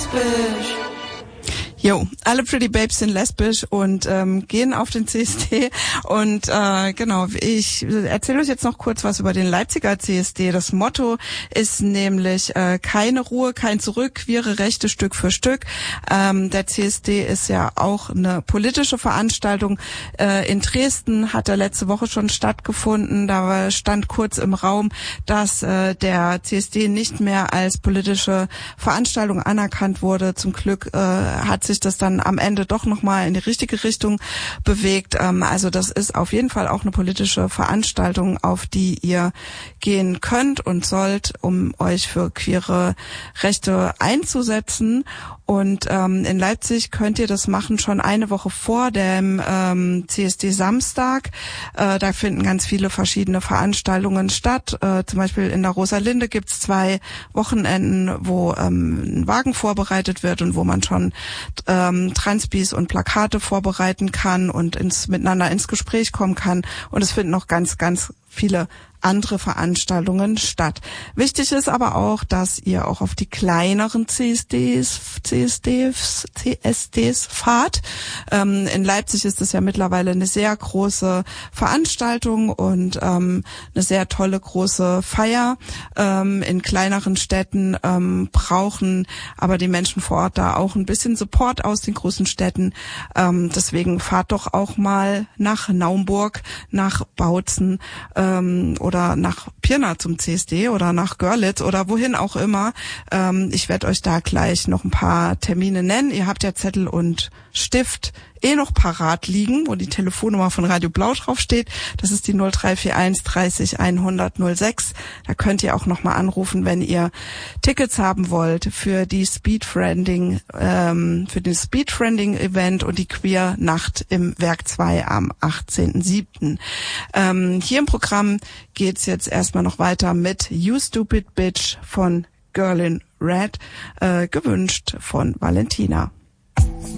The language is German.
lesbisch. Jo, alle Pretty Babes sind lesbisch und gehen auf den CSD und genau, ich erzähle euch jetzt noch kurz was über den Leipziger CSD. Das Motto ist nämlich keine Ruhe, kein Zurück, queere Rechte Stück für Stück. Der CSD ist ja auch eine politische Veranstaltung. In Dresden hat er letzte Woche schon stattgefunden. Da stand kurz im Raum, dass der CSD nicht mehr als politische Veranstaltung anerkannt wurde. Zum Glück hat sich das dann am Ende doch nochmal in die richtige Richtung bewegt. Also das ist auf jeden Fall auch eine politische Veranstaltung, auf die ihr gehen könnt und sollt, um euch für queere Rechte einzusetzen. Und in Leipzig könnt ihr das machen schon eine Woche vor dem CSD Samstag. Da finden ganz viele verschiedene Veranstaltungen statt. Zum Beispiel in der Rosalinde gibt's 2 Wochenenden, wo ein Wagen vorbereitet wird und wo man schon Transbis und Plakate vorbereiten kann und miteinander ins Gespräch kommen kann. Und es finden noch ganz, ganz viele andere Veranstaltungen statt. Wichtig ist aber auch, dass ihr auch auf die kleineren CSDs fahrt. In Leipzig ist es ja mittlerweile eine sehr große Veranstaltung und eine sehr tolle große Feier. In kleineren Städten brauchen aber die Menschen vor Ort da auch ein bisschen Support aus den großen Städten. Deswegen fahrt doch auch mal nach Naumburg, nach Bautzen oder nach Pirna zum CSD oder nach Görlitz oder wohin auch immer. Ich werde euch da gleich noch ein paar Termine nennen. Ihr habt ja Zettel und Stift noch parat liegen, wo die Telefonnummer von Radio Blau draufsteht. Das ist die 0341 30 100 06. Da könnt ihr auch nochmal anrufen, wenn ihr Tickets haben wollt für die Speedfriending, für den Speedfriending-Event und die Queer Nacht im Werk 2 am 18.07. Hier im Programm geht's jetzt erstmal noch weiter mit You Stupid Bitch von Girl in Red, gewünscht von Valentina.